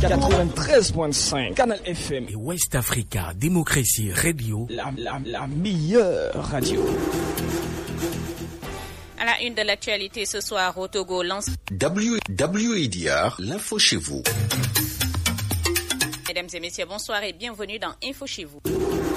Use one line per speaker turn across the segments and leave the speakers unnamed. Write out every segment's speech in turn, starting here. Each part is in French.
93.5 Canal FM
et West Africa Démocratie Radio,
la meilleure radio.
À la une de l'actualité ce soir, au Togo lance
WADR, l'info chez vous.
Mesdames et messieurs, bonsoir et bienvenue dans Info chez vous.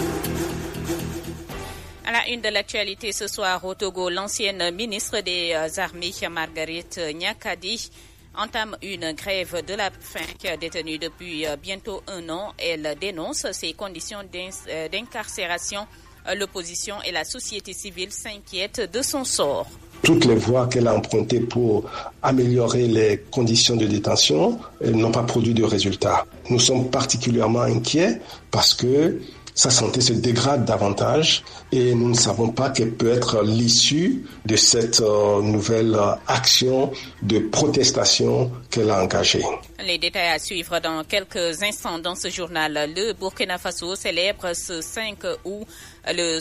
À la une de l'actualité ce soir, au Togo, l'ancienne ministre des Armées, Marguerite Nyakadi, entame une grève de la faim détenue depuis bientôt un an. Elle dénonce ces conditions d'incarcération. L'opposition et la société civile s'inquiètent de son sort.
Toutes les voies qu'elle a empruntées pour améliorer les conditions de détention n'ont pas produit de résultats. Nous sommes particulièrement inquiets parce que sa santé se dégrade davantage et nous ne savons pas quelle peut être l'issue de cette nouvelle action de protestation qu'elle a engagée.
Les détails à suivre dans quelques instants dans ce journal. Le Burkina Faso célèbre ce 5 août le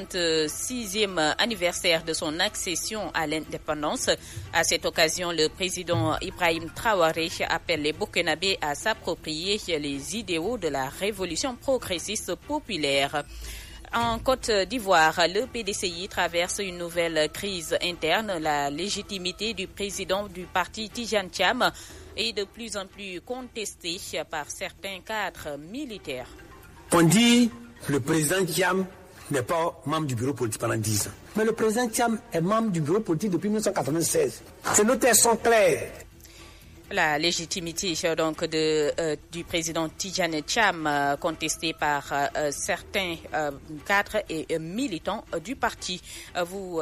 66e anniversaire de son accession à l'indépendance. À cette occasion, le président Ibrahim Traoré appelle les Burkinabés à s'approprier les idéaux de la révolution progressiste populaire. En Côte d'Ivoire, le PDCI traverse une nouvelle crise interne. La légitimité du président du parti Tidjane Thiam est de plus en plus contestée par certains cadres militaires.
On dit que le président Thiam n'est pas membre du bureau politique pendant 10 ans. Mais le président Thiam est membre du bureau politique depuis 1996. Ces notaires sont clairs.
La légitimité donc du président Tidjane Thiam contestée par certains cadres et militants du parti. Vous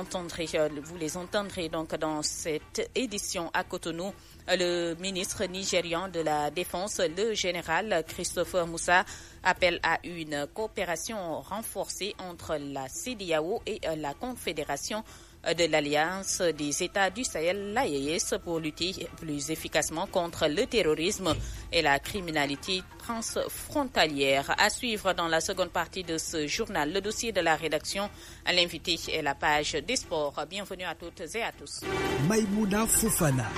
les entendrez donc dans cette édition à Cotonou. Le ministre nigérian de la Défense, le général Christopher Moussa, appelle à une coopération renforcée entre la CEDEAO et la Confédération de l'Alliance des États du Sahel, l'AES, pour lutter plus efficacement contre le terrorisme et la criminalité transfrontalière. À suivre dans la seconde partie de ce journal, le dossier de la rédaction, à l'invité et la page des sports. Bienvenue à toutes et à tous.
Maïmouna Fofana.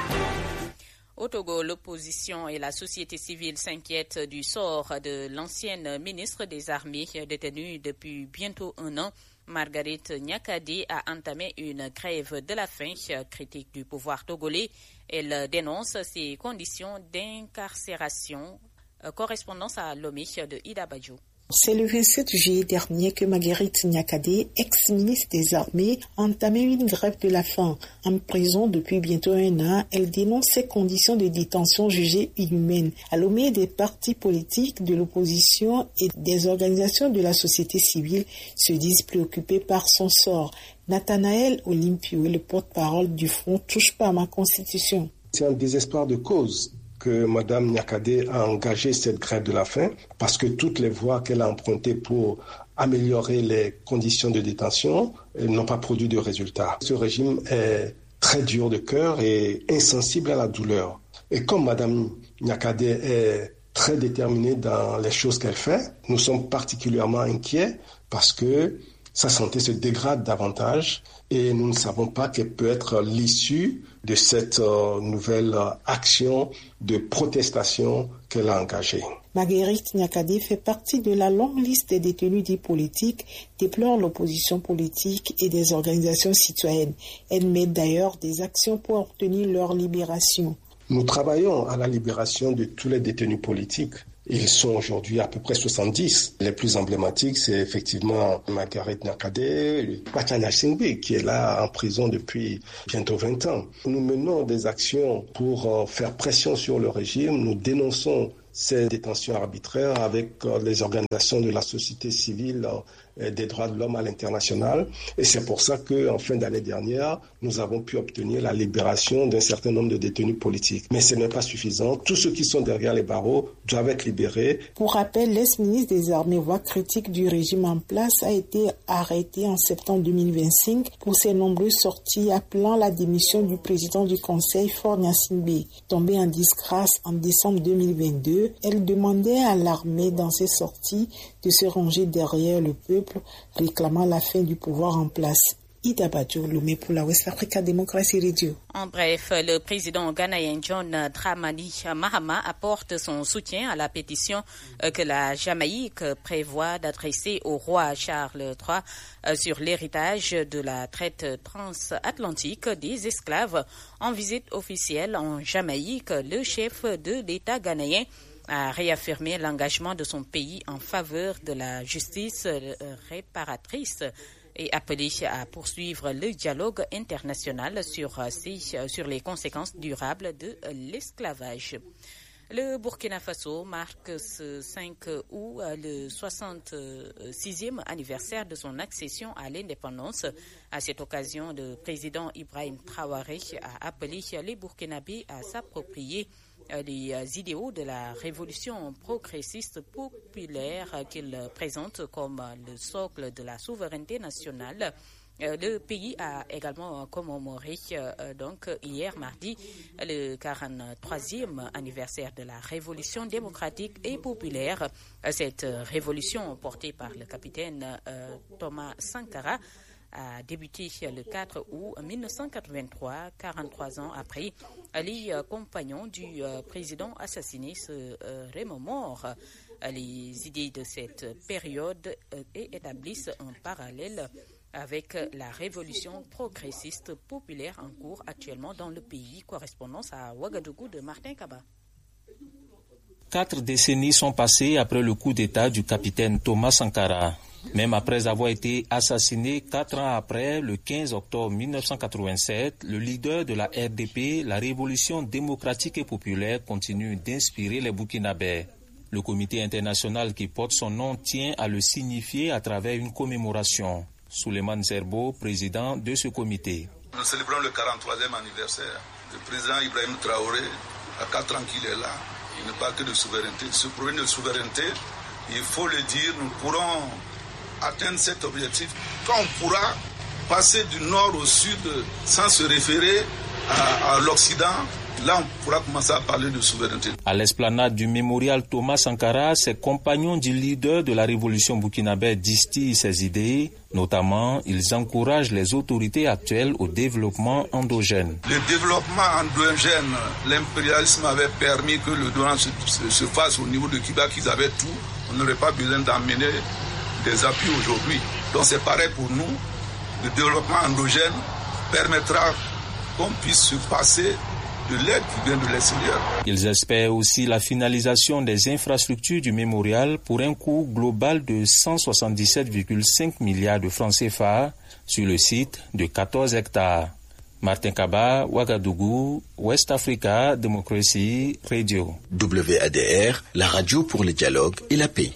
Au Togo, l'opposition et la société civile s'inquiètent du sort de l'ancienne ministre des Armées détenue depuis bientôt un an. Marguerite Nyakadi a entamé une grève de la faim, critique du pouvoir togolais. Elle dénonce ces conditions d'incarcération. Correspondance à Lomé de Ida Badjo.
C'est le 27 juillet dernier que Marguerite Nyakadi, ex-ministre des Armées, a entamé une grève de la faim. En prison depuis bientôt un an, elle dénonce ces conditions de détention jugées inhumaines. À Lomé, des partis politiques, de l'opposition et des organisations de la société civile se disent préoccupés par son sort. Nathanaël Olympio, le porte-parole du Front Touche pas à ma constitution.
C'est un désespoir de cause que Mme Nyakadi a engagé cette grève de la faim parce que toutes les voies qu'elle a empruntées pour améliorer les conditions de détention n'ont pas produit de résultats. Ce régime est très dur de cœur et insensible à la douleur. Et comme Mme Nyakadi est très déterminée dans les choses qu'elle fait, nous sommes particulièrement inquiets parce que sa santé se dégrade davantage et nous ne savons pas quelle peut être l'issue de cette nouvelle action de protestation qu'elle a engagée.
Marguerite Nyakadi fait partie de la longue liste des détenus dits politiques, déplore l'opposition politique et des organisations citoyennes. Elle met d'ailleurs des actions pour obtenir leur libération.
Nous travaillons à la libération de tous les détenus politiques. Ils sont aujourd'hui à peu près 70. Les plus emblématiques, c'est effectivement Marguerite Nyakadi, Pachanya Singbe, qui est là en prison depuis bientôt 20 ans. Nous menons des actions pour faire pression sur le régime. Nous dénonçons ces détentions arbitraires avec les organisations de la société civile des droits de l'homme à l'international. Et c'est pour ça qu'en fin d'année dernière, nous avons pu obtenir la libération d'un certain nombre de détenus politiques. Mais ce n'est pas suffisant. Tous ceux qui sont derrière les barreaux doivent être libérés.
Pour rappel, l'ex-ministre des Armées, voix critique du régime en place, a été arrêté en septembre 2025 pour ses nombreuses sorties appelant la démission du président du Conseil, Faure Gnassingbé. Tombée en disgrâce en décembre 2022, elle demandait à l'armée dans ses sorties de se ranger derrière le peuple, réclamant la fin du pouvoir en place. Ida Badjo, Lomé pour la West Africa Démocratie Radio.
En bref, le président ghanéen John Dramani Mahama apporte son soutien à la pétition que la Jamaïque prévoit d'adresser au roi Charles III sur l'héritage de la traite transatlantique des esclaves. En visite officielle en Jamaïque, le chef de l'État ghanéen a réaffirmé l'engagement de son pays en faveur de la justice réparatrice et appelé à poursuivre le dialogue international sur les conséquences durables de l'esclavage. Le Burkina Faso marque ce 5 août le 66e anniversaire de son accession à l'indépendance. À cette occasion, le président Ibrahim Traoré a appelé les Burkinabés à s'approprier les idéaux de la révolution progressiste populaire qu'il présente comme le socle de la souveraineté nationale. Le pays a également commémoré donc hier mardi le 43e anniversaire de la révolution démocratique et populaire. Cette révolution portée par le capitaine Thomas Sankara a débuté le 4 août 1983, 43 ans après. Les compagnons du président assassiné se remémorent les idées de cette période et établissent un parallèle avec la révolution progressiste populaire en cours actuellement dans le pays. Correspondance à Ouagadougou de Martin Kaba.
4 décennies sont passées après le coup d'État du capitaine Thomas Sankara. Même après avoir été assassiné 4 ans après, le 15 octobre 1987, le leader de la RDP, la Révolution démocratique et populaire, continue d'inspirer les Burkinabés. Le comité international qui porte son nom tient à le signifier à travers une commémoration. Souleymane Zerbo, président de ce comité.
Nous célébrons le 43e anniversaire. Le président Ibrahim Traoré, à 4 ans qu'il est là, il ne parle que de souveraineté. Ce problème de souveraineté, il faut le dire, nous pourrons atteindre cet objectif quand on pourra passer du nord au sud sans se référer à l'Occident. Là, on pourra commencer à parler de souveraineté.
À l'esplanade du mémorial Thomas Sankara, ses compagnons du leader de la révolution burkinabé distillent ses idées. Notamment, ils encouragent les autorités actuelles au développement endogène.
Le développement endogène, l'impérialisme avait permis que le douane se fasse au niveau de Cuba, qu'ils avaient tout. On n'aurait pas besoin d'emmener des appuis aujourd'hui. Donc c'est pareil pour nous. Le développement endogène permettra qu'on puisse se passer de l'aide qui vient de l'extérieur.
Ils espèrent aussi la finalisation des infrastructures du mémorial pour un coût global de 177,5 milliards de francs CFA sur le site de 14 hectares. Martin Kaba, Ouagadougou, West Africa Démocratie Radio.
WADR, la radio pour le dialogue et la paix.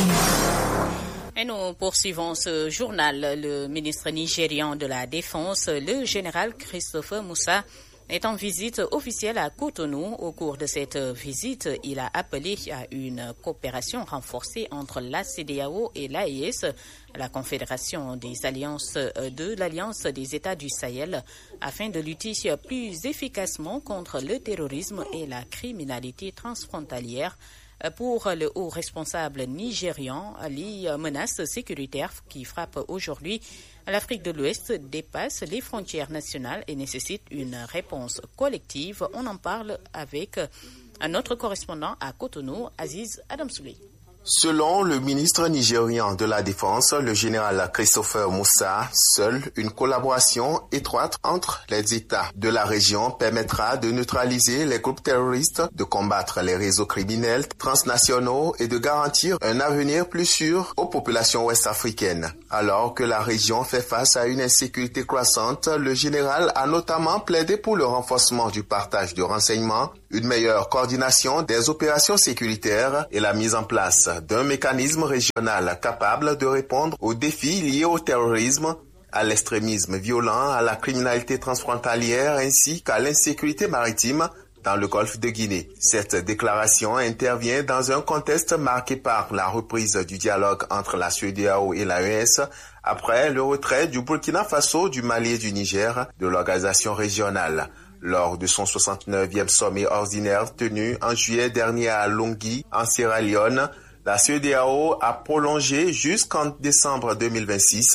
Et nous poursuivons ce journal. Le ministre nigérian de la Défense, le général Christopher Moussa, est en visite officielle à Cotonou. Au cours de cette visite, il a appelé à une coopération renforcée entre la CEDEAO et l'AES, la Confédération des Alliances de l'Alliance des États du Sahel, afin de lutter plus efficacement contre le terrorisme et la criminalité transfrontalière. Pour le haut responsable nigérian, les menaces sécuritaires qui frappent aujourd'hui l'Afrique de l'Ouest dépassent les frontières nationales et nécessitent une réponse collective. On en parle avec notre correspondant à Cotonou, Aziz Adamsouley.
Selon le ministre nigérian de la Défense, le général Christopher Moussa, seule une collaboration étroite entre les États de la région permettra de neutraliser les groupes terroristes, de combattre les réseaux criminels transnationaux et de garantir un avenir plus sûr aux populations ouest-africaines. Alors que la région fait face à une insécurité croissante, le général a notamment plaidé pour le renforcement du partage de renseignements, une meilleure coordination des opérations sécuritaires et la mise en place d'un mécanisme régional capable de répondre aux défis liés au terrorisme, à l'extrémisme violent, à la criminalité transfrontalière ainsi qu'à l'insécurité maritime dans le golfe de Guinée. Cette déclaration intervient dans un contexte marqué par la reprise du dialogue entre la CEDEAO et l'AES après le retrait du Burkina Faso, du Mali et du Niger de l'organisation régionale. Lors de son 69e sommet ordinaire tenu en juillet dernier à Longhi, en Sierra Leone, la CEDEAO a prolongé jusqu'en décembre 2026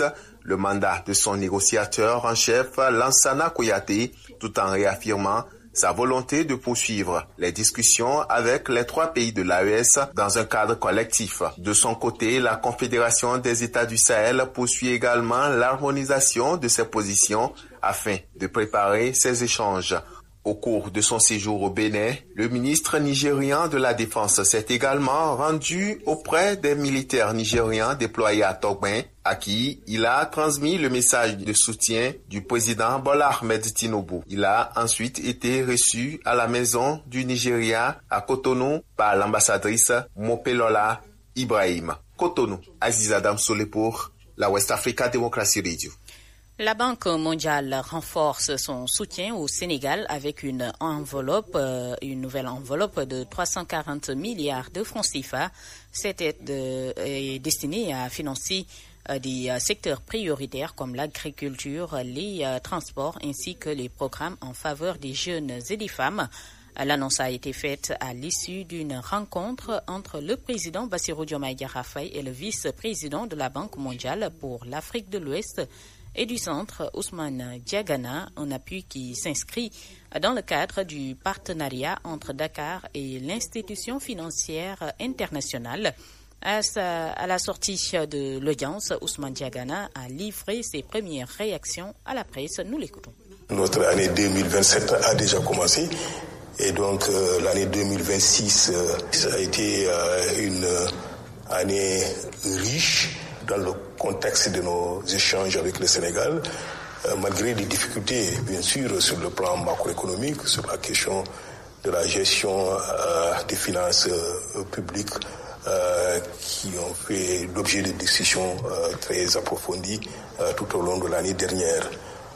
le mandat de son négociateur en chef, Lansana Kouyaté, tout en réaffirmant sa volonté de poursuivre les discussions avec les 3 pays de l'AES dans un cadre collectif. De son côté, la Confédération des États du Sahel poursuit également l'harmonisation de ses positions afin de préparer ces échanges. Au cours de son séjour au Bénin, le ministre nigérian de la Défense s'est également rendu auprès des militaires nigérians déployés à Togbin, à qui il a transmis le message de soutien du président Bola Ahmed Tinubu. Il a ensuite été reçu à la maison du Nigeria à Cotonou par l'ambassadrice Mopelola Ibrahim. Cotonou, Aziz Adam Solé pour la West Africa Democracy Radio.
La Banque mondiale renforce son soutien au Sénégal avec une nouvelle enveloppe de 340 milliards de francs CFA. Cette aide est destinée à financer des secteurs prioritaires comme l'agriculture, les transports ainsi que les programmes en faveur des jeunes et des femmes. L'annonce a été faite à l'issue d'une rencontre entre le président Bassirou Diomaye Diakhar Faye et le vice-président de la Banque mondiale pour l'Afrique de l'Ouest et du Centre, Ousmane Diagana, un appui qui s'inscrit dans le cadre du partenariat entre Dakar et l'institution financière internationale. À la sortie de l'audience, Ousmane Diagana a livré ses premières réactions à la presse. Nous l'écoutons.
Notre année 2027 a déjà commencé et donc l'année 2026 ça a été une année riche dans le contexte de nos échanges avec le Sénégal, malgré les difficultés, bien sûr, sur le plan macroéconomique, sur la question de la gestion des finances publiques qui ont fait l'objet de discussions très approfondies tout au long de l'année dernière.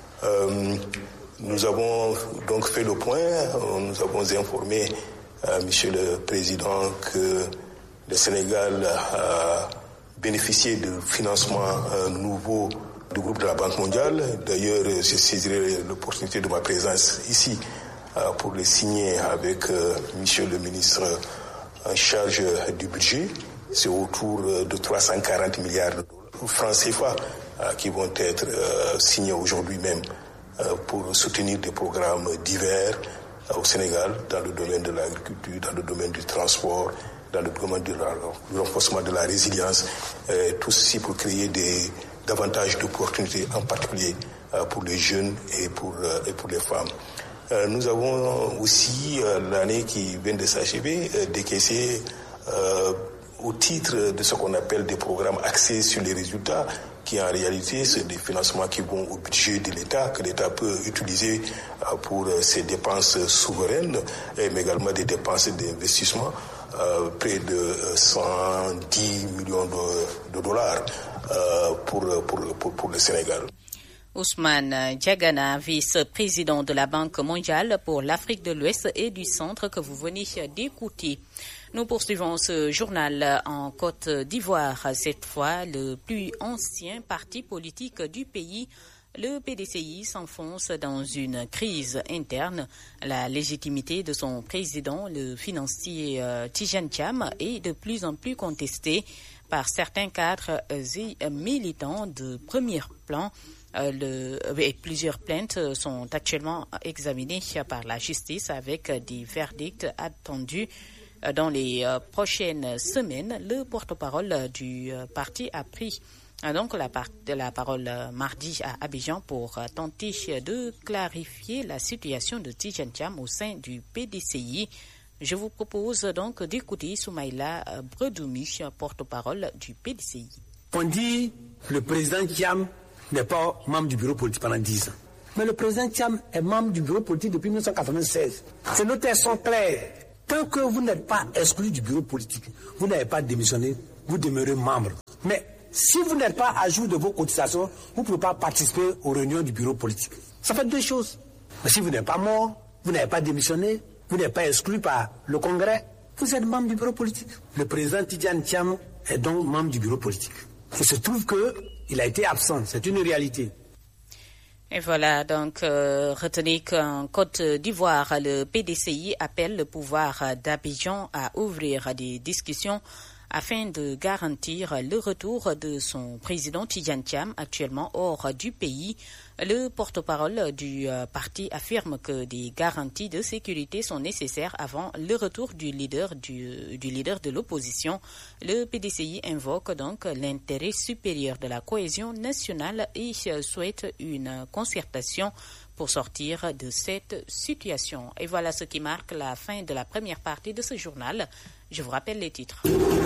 Nous avons donc fait le point, nous avons informé Monsieur le Président que le Sénégal a bénéficié de financements nouveaux du groupe de la Banque mondiale. D'ailleurs, je saisirai l'opportunité de ma présence ici pour le signer avec Monsieur le ministre en charge du budget. C'est autour de 340 milliards de francs CFA qui vont être signés aujourd'hui même pour soutenir des programmes divers au Sénégal dans le domaine de l'agriculture, dans le domaine du transport, dans le domaine du renforcement de la résilience, tout ceci pour créer davantage d'opportunités, en particulier pour les jeunes et pour les femmes. Nous avons aussi, l'année qui vient de s'achever, décaissé au titre de ce qu'on appelle des programmes axés sur les résultats, qui en réalité c'est des financements qui vont au budget de l'État, que l'État peut utiliser pour ses dépenses souveraines, mais également des dépenses d'investissement. Près de 110 millions de dollars pour le Sénégal.
Ousmane Diagana, vice-président de la Banque mondiale pour l'Afrique de l'Ouest et du Centre que vous venez d'écouter. Nous poursuivons ce journal en Côte d'Ivoire. Cette fois, le plus ancien parti politique du pays, le PDCI, s'enfonce dans une crise interne. La légitimité de son président, le financier Tidjane Thiam, est de plus en plus contestée par certains cadres et militants de premier plan. Plusieurs plaintes sont actuellement examinées par la justice avec des verdicts attendus dans les prochaines semaines. Le porte-parole du parti a pris donc la parole mardi à Abidjan pour tenter de clarifier la situation de Tidjane Thiam au sein du PDCI. Je vous propose donc d'écouter Soumaïla Bredoumi, porte-parole du PDCI.
On dit que le président Thiam n'est pas membre du bureau politique pendant 10 ans. Mais le président Thiam est membre du bureau politique depuis 1996. Ces notaires sont clairs. Tant que vous n'êtes pas exclu du bureau politique, vous n'avez pas démissionné, vous demeurez membre. Mais si vous n'êtes pas à jour de vos cotisations, vous ne pouvez pas participer aux réunions du bureau politique. Ça fait deux choses. Mais si vous n'êtes pas mort, vous n'avez pas démissionné, vous n'êtes pas exclu par le Congrès, vous êtes membre du bureau politique. Le président Tidjane Thiam est donc membre du bureau politique. Il se trouve qu'il a été absent, c'est une réalité.
Et voilà, donc retenez qu'en Côte d'Ivoire, le PDCI appelle le pouvoir d'Abidjan à ouvrir des discussions afin de garantir le retour de son président Tidjane Thiam, actuellement hors du pays. Le porte-parole du parti affirme que des garanties de sécurité sont nécessaires avant le retour du leader de l'opposition. Le PDCI invoque donc l'intérêt supérieur de la cohésion nationale et souhaite une concertation pour sortir de cette situation. Et voilà ce qui marque la fin de la première partie de ce journal. Je vous rappelle les titres.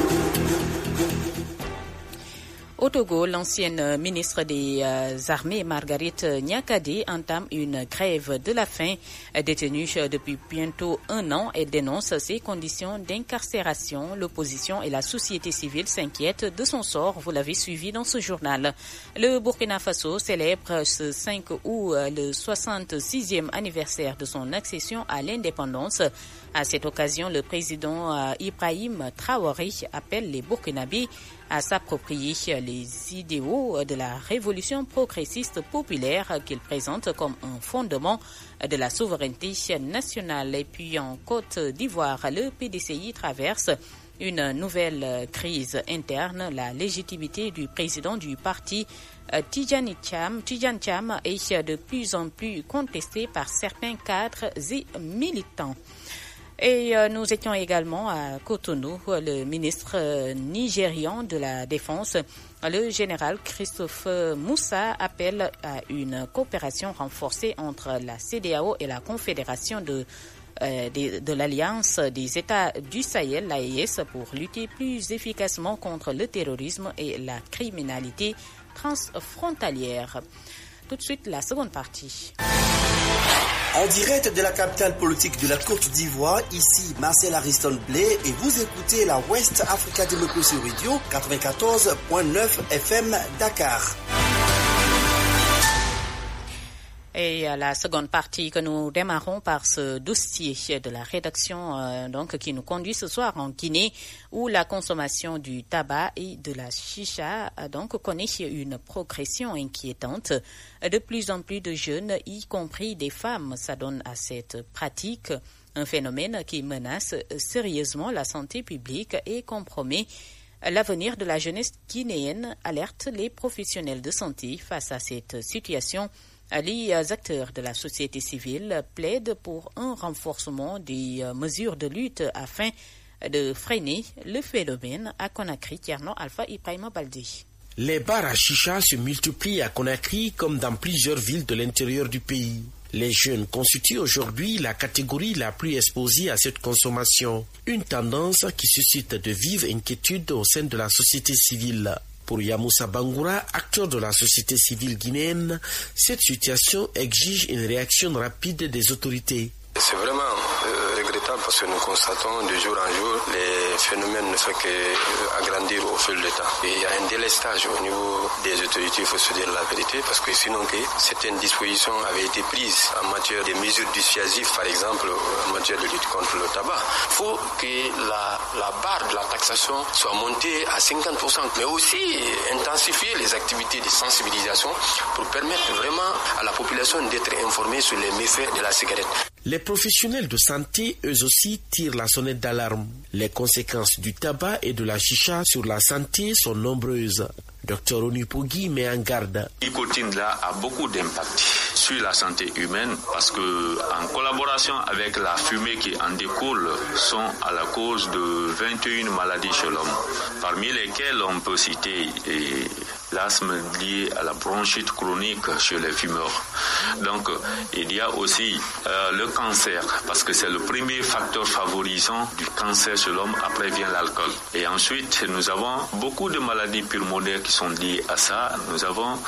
Au Togo, l'ancienne ministre des Armées, Marguerite Nyakade, entame une grève de la faim. Détenue depuis bientôt 1 an, elle dénonce ses conditions d'incarcération. L'opposition et la société civile s'inquiètent de son sort. Vous l'avez suivi dans ce journal. Le Burkina Faso célèbre ce 5 août le 66e anniversaire de son accession à l'indépendance. À cette occasion, le président Ibrahim Traoré appelle les Burkinabés à s'approprier les idéaux de la révolution progressiste populaire qu'il présente comme un fondement de la souveraineté nationale. Et puis en Côte d'Ivoire, le PDCI traverse une nouvelle crise interne. La légitimité du président du parti Tidjane Thiam est de plus en plus contestée par certains cadres et militants. Et nous étions également à Cotonou. Le ministre nigérian de la Défense, le général Christophe Moussa, appelle à une coopération renforcée entre la CEDEAO et la Confédération de l'Alliance des États du Sahel, l'AES, pour lutter plus efficacement contre le terrorisme et la criminalité transfrontalière. Tout de suite, la seconde partie.
En direct de la capitale politique de la Côte d'Ivoire, ici Marcel Ariston Blé et vous écoutez la West Africa Democracy Radio 94.9 FM Dakar.
Et la seconde partie que nous démarrons par ce dossier de la rédaction donc qui nous conduit ce soir en Guinée, où la consommation du tabac et de la chicha donc connaît une progression inquiétante. De plus en plus de jeunes, y compris des femmes, s'adonnent à cette pratique, un phénomène qui menace sérieusement la santé publique et compromet l'avenir de la jeunesse guinéenne, alerte les professionnels de santé. Face à cette situation, les acteurs de la société civile plaident pour un renforcement des mesures de lutte afin de freiner le phénomène. À Conakry, Tierno Alpha Ibrahima Baldé.
Les bars à chicha se multiplient à Conakry comme dans plusieurs villes de l'intérieur du pays. Les jeunes constituent aujourd'hui la catégorie la plus exposée à cette consommation, une tendance qui suscite de vives inquiétudes au sein de la société civile. Pour Yamoussa Bangoura, acteur de la société civile guinéenne, cette situation exige une réaction rapide des autorités.
C'est vraiment regrettable parce que nous constatons de jour en jour les phénomènes ne font qu'agrandir au fil du temps. Et il y a un délestage au niveau des autorités, il faut se dire la vérité, parce que sinon que certaines dispositions avaient été prises en matière de mesures dissuasives, par exemple en matière de lutte contre le tabac. Il faut que la barre de la taxation soit montée à 50%, mais aussi intensifier les activités de sensibilisation pour permettre vraiment à la population d'être informée sur les méfaits de la cigarette.
Les professionnels de santé, eux aussi, tirent la sonnette d'alarme. Les conséquences du tabac et de la chicha sur la santé sont nombreuses. Dr Onipogui met en garde.
La nicotine là a beaucoup d'impact sur la santé humaine parce que en collaboration avec la fumée qui en découle sont à la cause de 21 maladies chez l'homme, parmi lesquelles on peut citer l'asthme lié à la bronchite chronique chez les fumeurs. Donc il y a aussi le cancer parce que c'est le premier facteur favorisant du cancer chez l'homme, après vient l'alcool. Et ensuite nous avons beaucoup de maladies pulmonaires qui sont liées à ça. Nous avons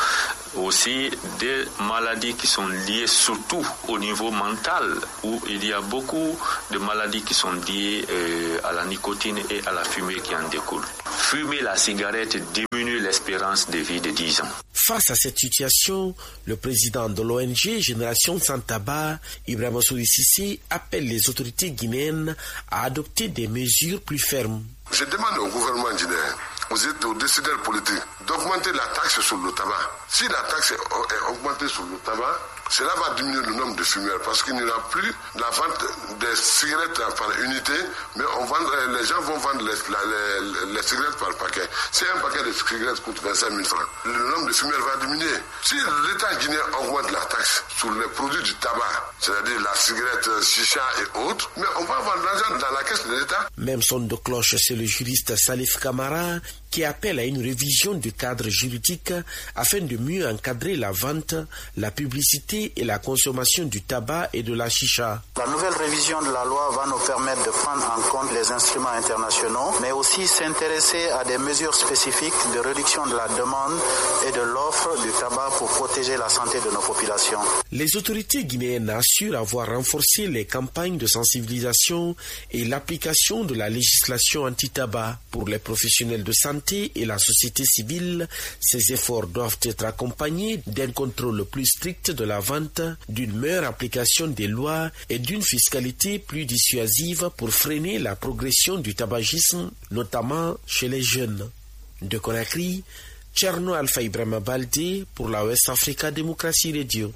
aussi des maladies qui sont liées surtout au niveau mental, où il y a beaucoup de maladies qui sont liées à la nicotine et à la fumée qui en découle. Fumer la cigarette diminue l'espérance de vie de 10 ans.
Face à cette situation, le président de l'ONG Génération Sans Tabac, Ibrahima Sissé, appelle les autorités guinéennes à adopter des mesures plus fermes.
Je demande au gouvernement guinéen, aux décideurs politiques, d'augmenter la taxe sur le tabac. Si la taxe est augmentée sur le tabac, cela va diminuer le nombre de fumeurs parce qu'il n'y aura plus la vente des cigarettes par unité, mais les gens vont vendre les cigarettes par paquet. Si un paquet de cigarettes coûte 25 000 francs, le nombre de fumeurs va diminuer. Si l'État guinéen augmente la taxe sur les produits du tabac, c'est-à-dire la cigarette, chicha et autres, mais on va avoir de l'argent dans la caisse de l'État.
Même son de cloche, c'est le juriste Salif Kamara qui appelle à une révision du cadre juridique afin de mieux encadrer la vente, la publicité et la consommation du tabac et de la chicha.
La nouvelle révision de la loi va nous permettre de prendre en compte les instruments internationaux, mais aussi s'intéresser à des mesures spécifiques de réduction de la demande et de l'offre du tabac pour protéger la santé de nos populations.
Les autorités guinéennes assurent avoir renforcé les campagnes de sensibilisation et l'application de la législation anti-tabac. Pour les professionnels de santé et la société civile, ces efforts doivent être accompagnés d'un contrôle plus strict de la vente, d'une meilleure application des lois et d'une fiscalité plus dissuasive pour freiner la progression du tabagisme, notamment chez les jeunes. De Conakry, Tcherno Alpha Ibrahima Baldé pour la West Africa Democracy Radio.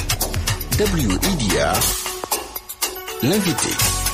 WIDR, l'invité.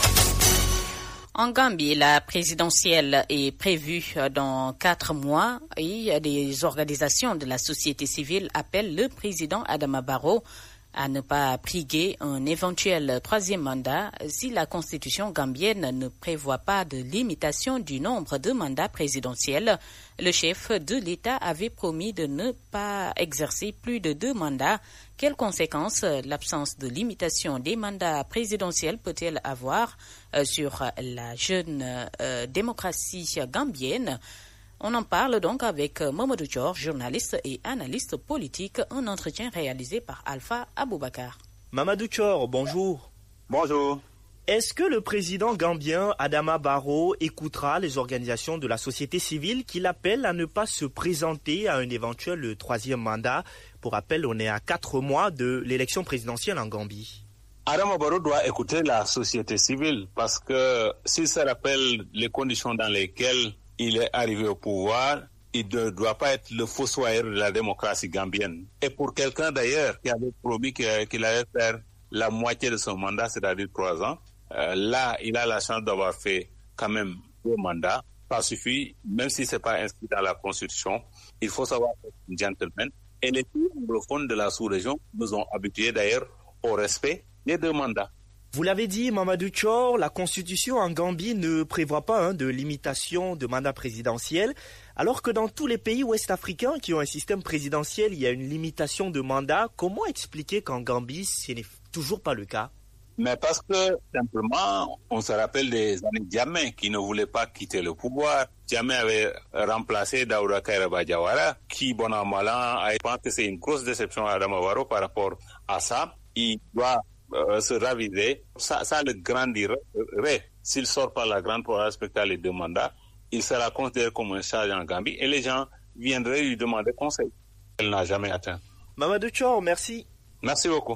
En Gambie, la présidentielle est prévue dans 4 mois et des organisations de la société civile appellent le président Adama Barrow à ne pas briguer un éventuel 3e mandat si la constitution gambienne ne prévoit pas de limitation du nombre de mandats présidentiels. Le chef de l'État avait promis de ne pas exercer plus de 2 mandats. Quelles conséquences l'absence de limitation des mandats présidentiels peut-elle avoir sur la jeune démocratie gambienne? On en parle donc avec Mamadou Thior, journaliste et analyste politique, un entretien réalisé par Alpha Aboubakar.
Mamadou Thior, bonjour.
Bonjour.
Est-ce que le président gambien Adama Barrow écoutera les organisations de la société civile qui l'appellent à ne pas se présenter à un éventuel 3e mandat? Pour rappel, on est à 4 mois de l'élection présidentielle en Gambie.
Adama Barrow doit écouter la société civile parce que s'il se rappelle les conditions dans lesquelles il est arrivé au pouvoir, il ne doit pas être le fossoyeur de la démocratie gambienne. Et pour quelqu'un d'ailleurs qui avait promis qu'il allait faire la moitié de son mandat, c'est-à-dire 3 ans, là, il a la chance d'avoir fait quand même 2 mandats. Ça suffit, même si ce n'est pas inscrit dans la Constitution. Il faut savoir être un gentleman. Et les pays anglophones de la sous-région nous ont habitués d'ailleurs au respect des 2 mandats.
Vous l'avez dit, Mamadou Thior, la Constitution en Gambie ne prévoit pas de limitation de mandat présidentiel, alors que dans tous les pays ouest-africains qui ont un système présidentiel, il y a une limitation de mandat. Comment expliquer qu'en Gambie, ce n'est toujours pas le cas?
Mais parce que, simplement, on se rappelle des années Djamé qui ne voulait pas quitter le pouvoir. Djamé avait remplacé Daouda Kairaba Jawara, qui, bon an, mal an, a pensé que c'est une grosse déception à Adama Barrow par rapport à ça. Il doit se raviser. Ça le grandirait. S'il sort par la grande pour respecter les 2 mandats, il sera considéré comme un charge en Gambie et les gens viendraient lui demander conseil. Elle n'a jamais atteint.
Mamadou Thior, merci.
Merci beaucoup.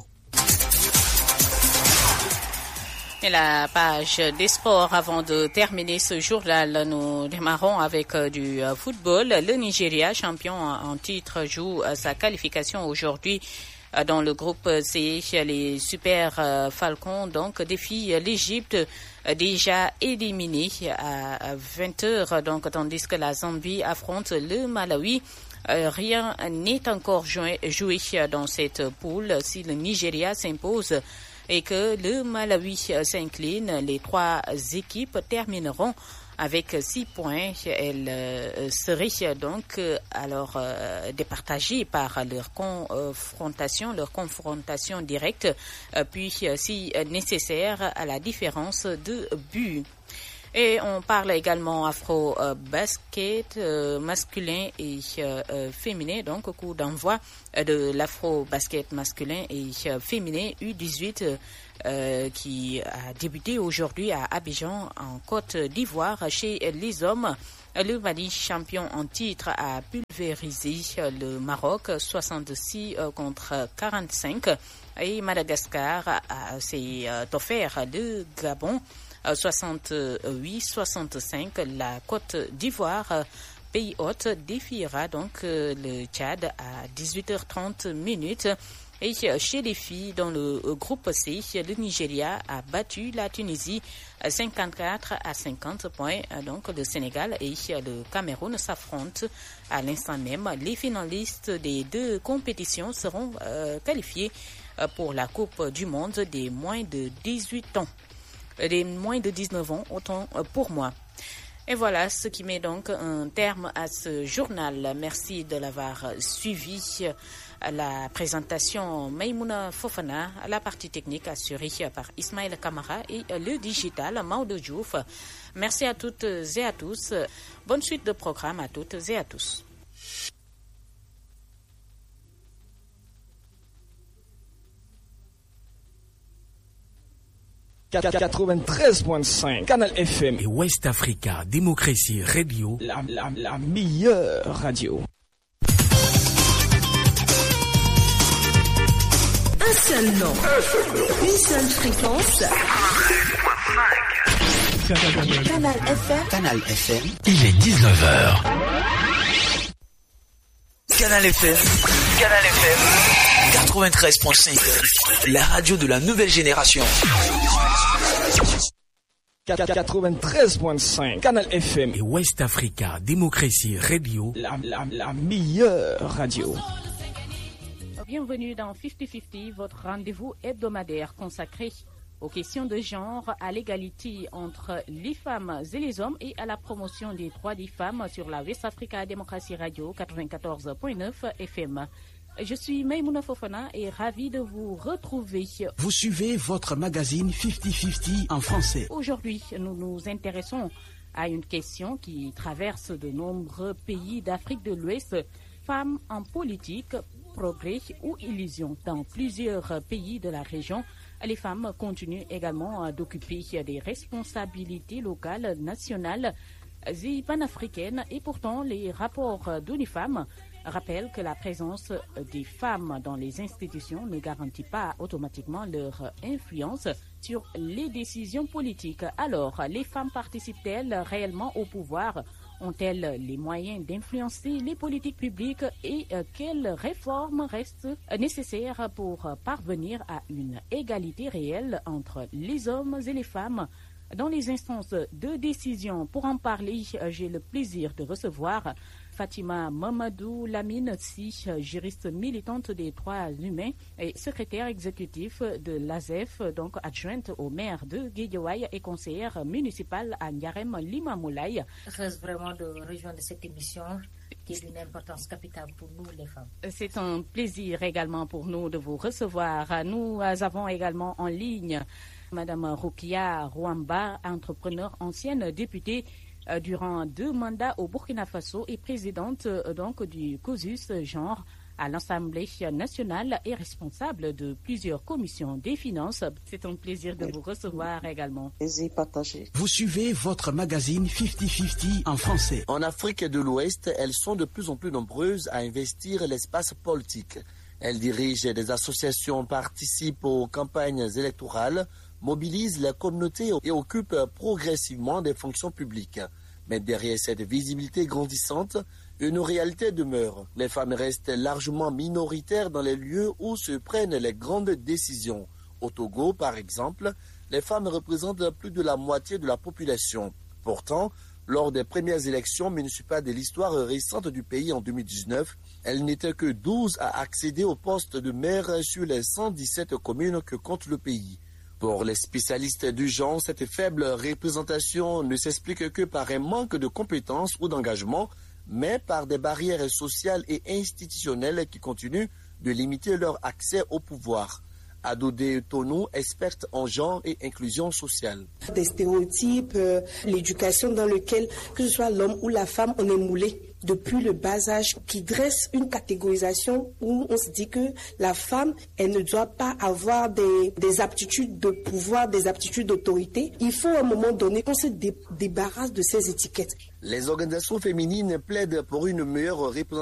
Et la page des sports, avant de terminer ce journal, nous démarrons avec du football. Le Nigeria, champion en titre, joue sa qualification aujourd'hui dans le groupe C. Les Super Falcons donc défient l'Égypte, déjà éliminée à 20h, donc tandis que la Zambie affronte le Malawi. Rien n'est encore joué dans cette poule. Si le Nigeria s'impose et que le Malawi s'incline, les 3 équipes termineront avec 6 points. Elles seraient donc alors départagées par leur confrontation directe, puis si nécessaire à la différence de but. Et on parle également afro-basket masculin et féminin, donc au coup d'envoi de l'afro-basket masculin et féminin U18 qui a débuté aujourd'hui à Abidjan en Côte d'Ivoire. Chez les hommes, le Mali, champion en titre, a pulvérisé le Maroc 66 contre 45 et Madagascar s'est offert le Gabon 68-65. La Côte d'Ivoire, pays hôte, défiera donc le Tchad à 18h30. Et chez les filles, dans le groupe C, le Nigeria a battu la Tunisie 54-50 points. Donc le Sénégal et le Cameroun s'affrontent à l'instant même. Les finalistes des deux compétitions seront qualifiés pour la Coupe du Monde des moins de 18 ans. Des moins de 19 ans, autant pour moi. Et voilà ce qui met donc un terme à ce journal. Merci de l'avoir suivi. La présentation Maïmouna Fofana, la partie technique assurée par Ismaël Kamara et le digital Maodo Diouf. Merci à toutes et à tous. Bonne suite de programme à toutes et à tous.
– 93.5 Canal FM
et West Africa Démocratie Radio,
la meilleure radio.
Un seul nom, une seule fréquence. Canal FM.
Canal FM. Il est 19h.
Canal FM. Canal FM. 93.5. La radio de la nouvelle génération.
93.5 Canal FM
et West Africa Démocratie Radio,
la meilleure radio.
Bienvenue dans 50-50, votre rendez-vous hebdomadaire consacré aux questions de genre, à l'égalité entre les femmes et les hommes et à la promotion des droits des femmes sur la West Africa Démocratie Radio 94.9 FM. Je suis Maïmouna Fofana et ravie de vous retrouver.
Vous suivez votre magazine 50-50 en français.
Aujourd'hui, nous nous intéressons à une question qui traverse de nombreux pays d'Afrique de l'Ouest. Femmes en politique, progrès ou illusion. Dans plusieurs pays de la région, les femmes continuent également d'occuper des responsabilités locales, nationales et panafricaines. Et pourtant, les rapports d'ONU-Femmes rappellent que la présence des femmes dans les institutions ne garantit pas automatiquement leur influence sur les décisions politiques. Alors, les femmes participent-elles réellement au pouvoir ? Ont-elles les moyens d'influencer les politiques publiques et quelles réformes restent nécessaires pour parvenir à une égalité réelle entre les hommes et les femmes dans les instances de décision? Pour en parler, j'ai le plaisir de recevoir Fatima Mamadou Lamine Si, juriste militante des droits humains et secrétaire exécutif de l'ASEF, donc adjointe au maire de Guédiawaye et conseillère municipale à Ndiarème Limamoulaye.
Heureuse vraiment de rejoindre cette émission qui est d'une importance capitale pour nous les femmes.
C'est un plaisir également pour nous de vous recevoir. Nous avons également en ligne Madame Rukia Rouamba, entrepreneur, ancienne députée durant 2 mandats au Burkina Faso et présidente donc du COSUS genre à l'Assemblée nationale et responsable de plusieurs commissions des finances. C'est un plaisir de vous recevoir également.
Vous suivez votre magazine 50-50 en français.
En Afrique de l'Ouest, elles sont de plus en plus nombreuses à investir l'espace politique. Elles dirigent des associations, participent aux campagnes électorales, mobilisent la communauté et occupent progressivement des fonctions publiques. Mais derrière cette visibilité grandissante, une réalité demeure. Les femmes restent largement minoritaires dans les lieux où se prennent les grandes décisions. Au Togo, par exemple, les femmes représentent plus de la moitié de la population. Pourtant, lors des premières élections municipales de l'histoire récente du pays en 2019, elles n'étaient que 12 à accéder au poste de maire sur les 117 communes que compte le pays. Pour les spécialistes du genre, cette faible représentation ne s'explique que par un manque de compétences ou d'engagement, mais par des barrières sociales et institutionnelles qui continuent de limiter leur accès au pouvoir. Adodé Tonou, experte en genre et inclusion sociale.
Des stéréotypes, l'éducation dans laquelle, que ce soit l'homme ou la femme, on est moulé depuis le bas âge, qui dresse une catégorisation où on se dit que la femme, elle ne doit pas avoir des aptitudes de pouvoir, des aptitudes d'autorité. Il faut à un moment donné qu'on se débarrasse de ces étiquettes.
Les organisations féminines plaident pour une meilleure représentation